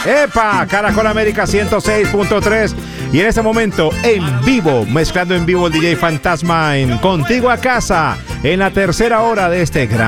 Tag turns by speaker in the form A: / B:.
A: ¡Epa! Caracol América 106.3. Y en este momento, en vivo, mezclando en vivo el DJ Fantasma en Contigo a Casa, en la tercera hora de este gran